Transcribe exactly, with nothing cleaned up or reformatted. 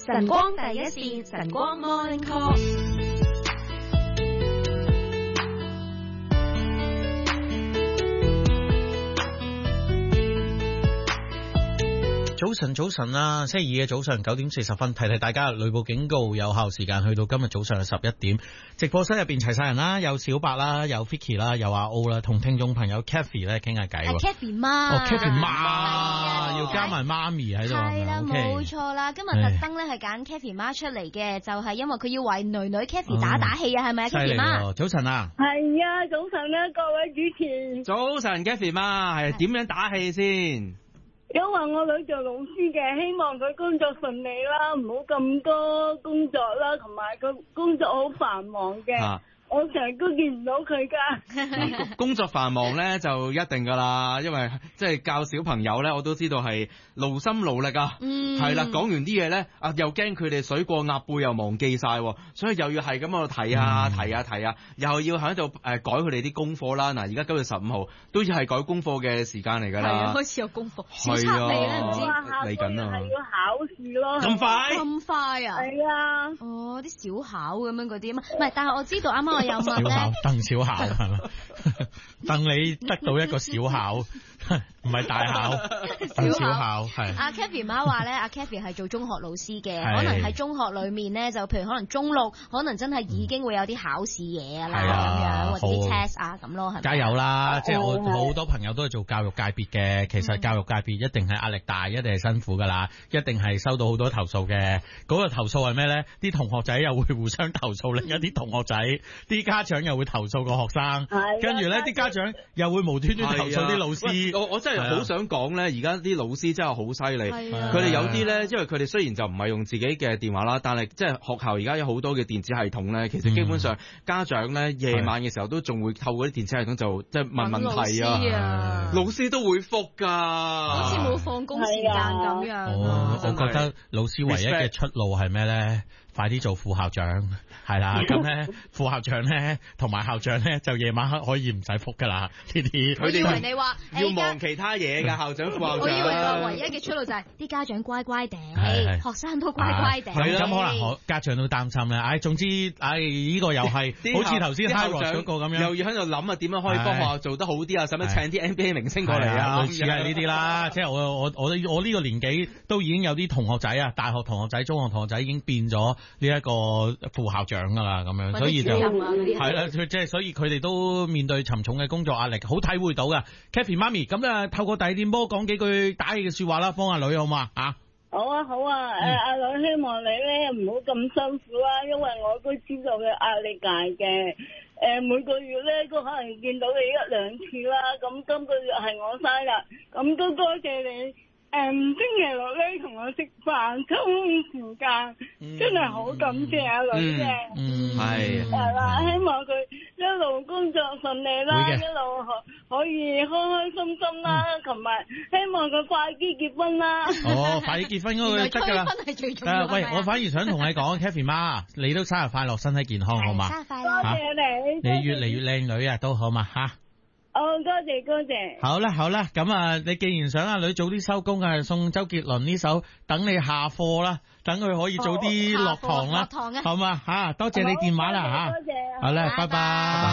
晨光第一線，晨光 Morning Call。 早晨，早晨啊！星期二嘅早上九點四十分，提提大家，雷暴警告有效時間去到今日早上嘅十一點。直播室入邊齊晒人啦，有小白啦，有 Vicky 啦，有阿 O 啦，同聽眾朋友 Kathy 咧傾下偈。 係 Kathy 媽， 哦 Kathy 媽要加埋媽咪喺度。 係啦，冇錯啦。今日特登咧係揀 Kathy 媽出嚟嘅，就係因為佢要為女女 Kathy 打打氣啊，係咪啊 Kathy 媽？ 早晨啊！ 係啊，早晨啊，各位主持。 早晨 Kathy 媽，係點樣打氣先？ 因為我女做老師嘅，希望佢工作順利啦，唔好咁多工作啦，同埋佢工作好繁忙嘅。啊我成日都見唔到佢噶。 工作繁忙咧就一定噶啦，因為即係教小朋友咧，我都知道係勞心勞力啊。嗯，係啦，講完啲嘢咧，啊又驚佢哋水過鴨背又忘記晒，所以又要係咁喺度睇啊睇啊睇啊，又要喺度誒改佢哋啲功課啦。嗱，而家九月十五號都要係改功課嘅時間嚟噶啦。係啊， 開始有功課。小測未咧？唔知嚟緊啊，係要考試咯。 咁快？ 咁快啊？係啊。哦，啲小考咁樣嗰啲啊嘛，唔係，但係我知道啱啱我有問咧。 小考，鄧小考係嘛？鄧你得到一個小考，唔係大考，鄧小考係。 阿 Kathy 媽話咧，阿 Kathy 係做中學老師嘅，可能喺中學裏面咧，就譬如可能中六，可能真係已經會有啲考試嘢啦，咁樣或者啲 test 啊咁咯，係咪？ 加油啦！即係我好多朋友都係做教育界別嘅，其實教育界別一定係壓力大，一定係辛苦噶啦，一定係收到好多投訴嘅。嗰個投訴係咩咧？啲同學仔又會互相投訴另一啲同學仔，啲家長又會投訴個學生，跟住咧啲家長又會無端端投訴啲老師。 我我真係好想講咧，而家啲老師真係好犀利，佢哋有啲咧，因為佢哋雖然就唔係用自己嘅電話啦，但係即係學校而家有好多嘅電子系統咧，其實基本上家長咧夜晚嘅時候都仲會透過啲電子系統就即係問問題啊，老師都會覆㗎， 好似冇放工時間咁樣。 我我覺得老師唯一嘅出路係咩咧？快啲做副校長，係啦，咁咧副校長咧同埋校長咧就夜晚黑可以唔使覆噶啦，呢啲。 我以為你話要忙其他嘢噶，校長副校長。 我以為你話唯一嘅出路就係啲家長乖乖地，學生都乖乖地。 咁可能家長都擔心咧。唉，總之，唉呢個又係好似頭先 High Rock 嗰個咁樣， 又要喺度諗啊，點樣可以幫學校做得好啲啊？使唔使請啲 N B A 明星過嚟啊？ 類似係呢啲啦，即係我我我我呢個年紀都已經有啲同學仔啊，大學同學仔、中學同學仔已經變咗呢一個副校長噶啦，咁樣，所以就係啦，即係所以佢哋都面對沉重嘅工作壓力，好體會到噶。Kathy 媽咪，咁啊透過第二電波講幾句打氣嘅說話啦，幫阿女好嘛啊？ 好啊好啊，誒阿女希望你咧唔好咁辛苦啦，因為我都知道佢壓力大嘅，誒每個月咧都可能見到你一兩次啦，咁今個月係我生日，咁都多謝你。誒、嗯，星期六咧同我食飯，抽時間，嗯、真係好感謝阿女嘅。 嗯，係係啦，希望佢一路工作順利啦，一路可可以開開心心啦，同埋、嗯、希望佢快啲結婚啦。 哦，快啲結婚嗰個得噶啦。 結婚係最重要。 喂，我反而想同你講，Kathy 媽，你都生日快樂，身體健康，好嘛？ 生日快樂， 多謝你。 你越嚟越靚女啊，都好嘛吓。 哦，多謝多謝。 好啦好啦，咁啊，你既然想阿女早啲收工啊，送周杰倫呢首《等你下課》啦，等佢可以早啲落堂啦，好嘛吓，多謝你電話啦吓， 多謝， 好啦，拜拜。